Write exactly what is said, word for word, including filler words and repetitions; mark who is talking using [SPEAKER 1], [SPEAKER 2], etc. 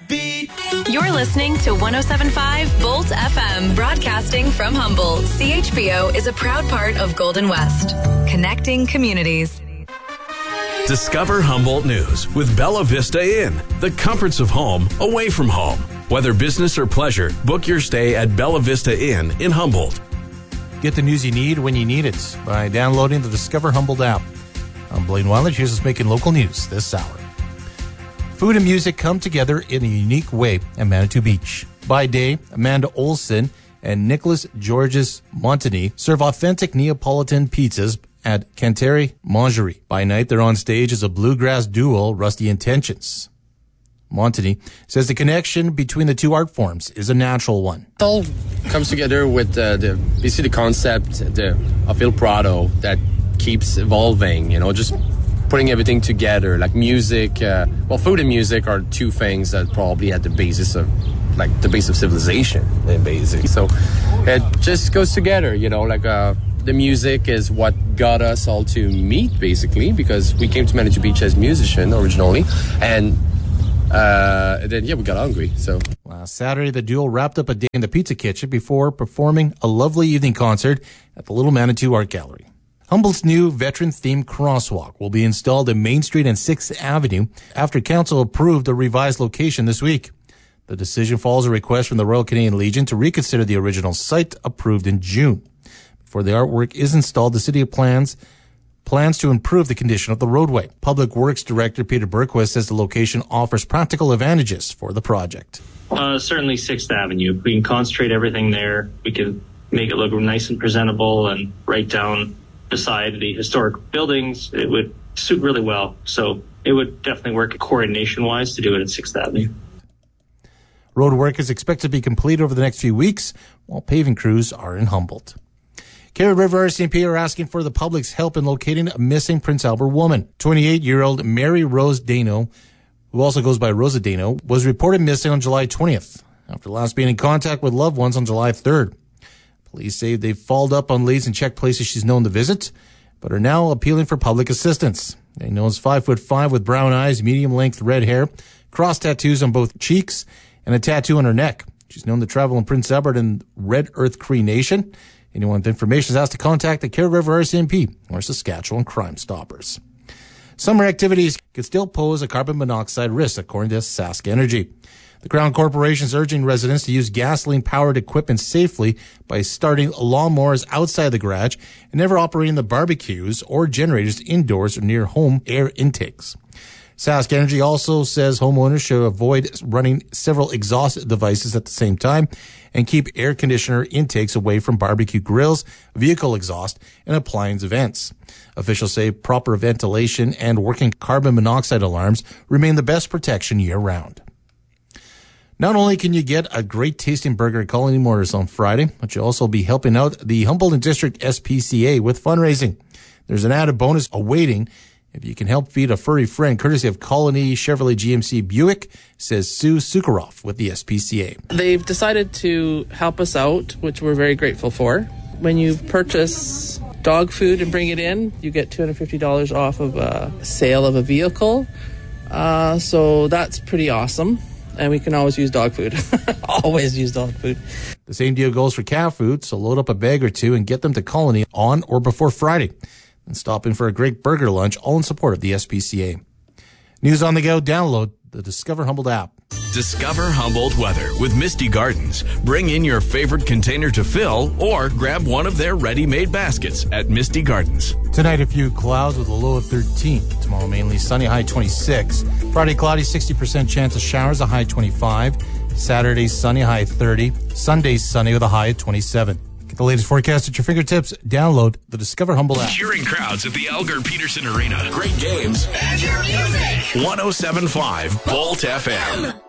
[SPEAKER 1] beat.
[SPEAKER 2] You're listening to one oh seven point five Bolt F M, broadcasting from Humboldt. C H B O is a proud part of Golden West, connecting communities.
[SPEAKER 3] Discover Humboldt News with Bella Vista Inn, the comforts of home away from home. Whether business or pleasure, book your stay at Bella Vista Inn in Humboldt.
[SPEAKER 4] Get the news you need when you need it by downloading the Discover Humboldt app. I'm Blaine Weiland. Here's us making local news this hour. Food and music come together in a unique way at Manitou Beach. By day, Amanda Olson and Nicholas Georges Montagny serve authentic Neapolitan pizzas at Canteri Mangerie. By night, they're on stage as a bluegrass duo, Rusty Intentions. Montagny says the connection between the two art forms is a natural one.
[SPEAKER 5] It all comes together with uh, the basically the concept the, of Il Prado that keeps evolving, you know, just putting everything together, like music, uh, well, food and music are two things that probably at the basis of, like, the base of civilization, in basic. So it just goes together, you know, like, uh, the music is what got us all to meet, basically, because we came to Manitou Beach as musicians originally, and uh, then, yeah, we got hungry, so.
[SPEAKER 4] Last Saturday, the duo wrapped up a day in the Pizza Kitchen before performing a lovely evening concert at the Little Manitou Art Gallery. Humboldt's new veteran-themed crosswalk will be installed in Main Street and sixth Avenue after Council approved a revised location this week. The decision follows a request from the Royal Canadian Legion to reconsider the original site approved in June. Before the artwork is installed, the city plans plans to improve the condition of the roadway. Public Works Director Peter Berquist says the location offers practical advantages for the project.
[SPEAKER 6] Uh, certainly sixth Avenue. We can concentrate everything there. We can make it look nice and presentable, and right down beside the historic buildings, it would suit really well. So it would definitely work coordination-wise to do it at sixth Avenue.
[SPEAKER 4] Road work is expected to be completed over the next few weeks, while paving crews are in Humboldt. Carey River R C M P are asking for the public's help in locating a missing Prince Albert woman. twenty-eight-year-old Mary Rose Dano, who also goes by Rosa Dano, was reported missing on July twentieth, after last being in contact with loved ones on July third. Police say they've followed up on leads and checked places she's known to visit, but are now appealing for public assistance. Dano's five foot five with brown eyes, medium-length red hair, cross tattoos on both cheeks, and a tattoo on her neck. She's known to travel in Prince Albert and Red Earth Cree Nation. Anyone with information is asked to contact the Carey River R C M P or Saskatchewan Crime Stoppers. Summer activities could still pose a carbon monoxide risk, according to Sask Energy. The Crown Corporation is urging residents to use gasoline-powered equipment safely by starting lawnmowers outside the garage and never operating the barbecues or generators indoors or near home air intakes. Sask Energy also says homeowners should avoid running several exhaust devices at the same time and keep air conditioner intakes away from barbecue grills, vehicle exhaust, and appliance vents. Officials say proper ventilation and working carbon monoxide alarms remain the best protection year-round. Not only can you get a great tasting burger at Colony Motors on Friday, but you'll also be helping out the Humboldt District S P C A with fundraising. There's an added bonus awaiting if you can help feed a furry friend, courtesy of Colony Chevrolet G M C Buick, says Sue Sukharoff with the S P C A.
[SPEAKER 7] They've decided to help us out, which we're very grateful for. When you purchase dog food and bring it in, you get two hundred fifty dollars off of a sale of a vehicle. Uh, so that's pretty awesome. And we can always use dog food. Always use dog food.
[SPEAKER 4] The same deal goes for cat food, so load up a bag or two and get them to Colony on or before Friday. And stop in for a great burger lunch, all in support of the S P C A. News on the go, download the Discover Humboldt app.
[SPEAKER 3] Discover Humboldt weather with Misty Gardens. Bring in your favorite container to fill or grab one of their ready-made baskets at Misty Gardens.
[SPEAKER 4] Tonight, a few clouds with a low of thirteen. Tomorrow, mainly sunny, high twenty-six. Friday, cloudy, sixty percent chance of showers, a high twenty-five. Saturday, sunny, high thirty. Sunday, sunny with a high of twenty-seven. Get the latest forecast at your fingertips. Download the Discover Humboldt app.
[SPEAKER 3] Cheering crowds at the Elgar Peterson Arena. Great games. And your music. one oh seven point five Bolt F M.